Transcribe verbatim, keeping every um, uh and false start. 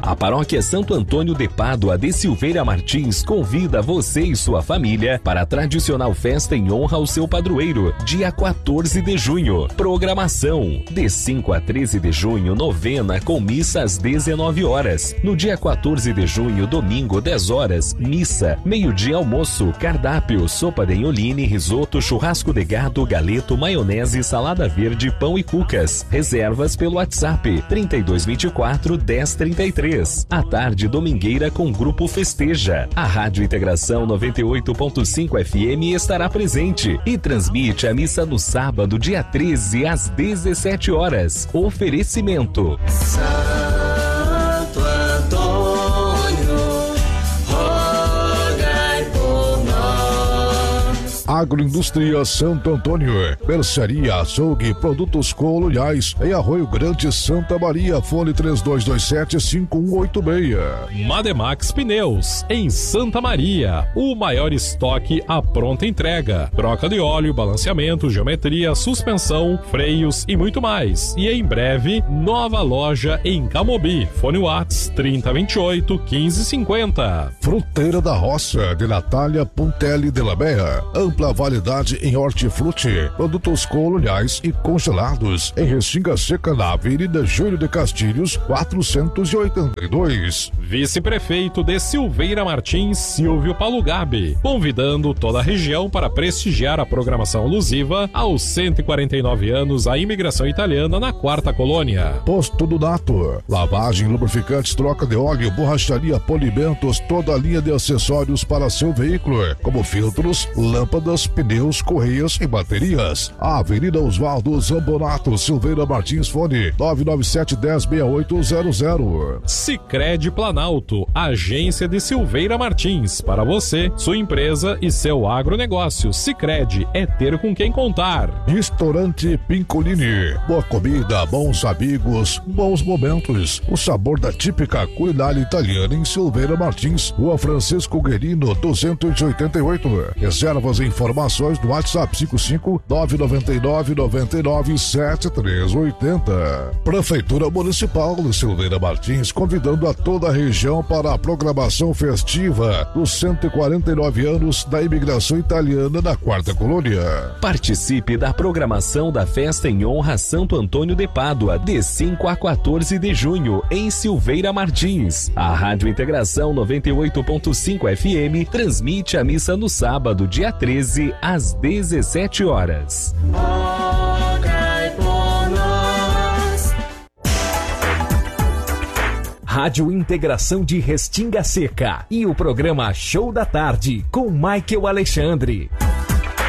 A Paróquia Santo Antônio de Pádua de Silveira Martins convida você e sua família para a tradicional festa em honra ao seu padroeiro, dia quatorze de junho. Programação: de cinco a treze de junho, novena com missa às dezenove horas. No dia quatorze de junho, domingo, dez horas, missa, meio-dia almoço, cardápio, sopa de inholine, risoto, churrasco de gado, galeto, maionese, salada verde, pão e cucas. Reservas pelo WhatsApp trinta e dois, vinte e quatro, dez, trinta e três. À tarde domingueira com Grupo Festeja. A Rádio Integração noventa e oito ponto cinco F M estará presente e transmite a missa no sábado, dia treze, às dezessete horas. Oferecimento: Santo Antônio, rogai por nós. Agroindústria Santo Antônio, mercearia, açougue, produtos coloniais em Arroio Grande, Santa Maria. Fone três dois dois sete, cinco um oito seis. Mademax Pneus, em Santa Maria, o maior estoque à pronta entrega. Troca de óleo, balanceamento, geometria, suspensão, freios e muito mais. E em breve, nova loja em Camobi. Fone Whats trinta, vinte e oito, quinze, cinquenta. Fruteira da Roça, de Natália Pontelli de la Bea. Ampla variedade em hortifruti, produtos coloniais e congelados. Em Restinga Seca, na Avenida Júlio de Castilhos, quatrocentos e oitenta e dois. Vice-prefeito de Silveira Martins, Silvio Paulo Gabi, convidando toda a região para prestigiar a programação alusiva aos cento e quarenta e nove anos da imigração italiana na Quarta Colônia. Posto do Nato, lavagem, lubrificantes, troca de óleo, borracharia, polimentos, toda a linha de acessórios para seu veículo, como filtros, lâmpadas, pneus, correias e baterias. Avenida Oswaldo Zambonato, Silveira Martins, fone nove nove sete, dez, seis oito zero zero. Sicredi Planalto, agência de Silveira Martins, para você, sua empresa e seu agronegócio. Sicredi é ter com quem contar. Restaurante Pincolini, boa comida, bons amigos, bons momentos. O sabor da típica culinária italiana em Silveira Martins, Rua Francisco Guerino, duzentos e oitenta e oito. Reservas e informações no WhatsApp cinco cinco nove nove nove nove nove sete três oito zero. Prefeitura Municipal de Silveira Martins convidando a toda a região para a programação festiva dos cento e quarenta e nove anos da imigração italiana na Quarta Colônia. Participe da programação da festa em honra a Santo Antônio de Pádua, de cinco a quatorze de junho, em Silveira Martins. A Rádio Integração noventa e oito ponto cinco F M transmite a missa no sábado, dia treze, às dezessete horas. Rogai por nós. Rádio Integração de Restinga Seca e o programa Show da Tarde com Michael Alexandre.